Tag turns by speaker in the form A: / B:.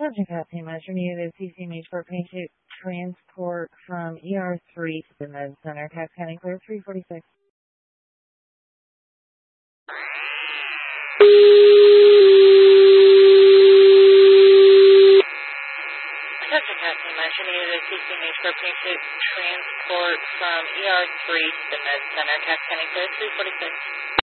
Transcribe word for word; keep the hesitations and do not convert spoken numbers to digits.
A: Subject Captain Metro needed C C M H for patient transport from E R three to the Med Center. Cass County clear three forty-six.
B: Subject Captain Metro needed C C M H for patient transport from E R three to the Med Center. Cass County clear three forty-six.